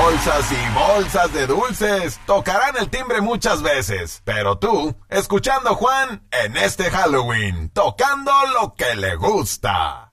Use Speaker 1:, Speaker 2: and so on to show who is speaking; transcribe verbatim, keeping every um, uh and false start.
Speaker 1: bolsas y bolsas de dulces. Tocarán el timbre muchas veces, pero tú, escuchando a Juan en este Halloween, tocando lo que le gusta.